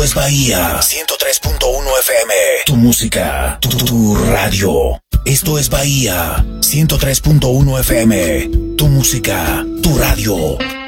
es Bahía 103.1 FM. Tu música, tu radio. Esto es Bahía 103.1 FM. Tu música, tu radio.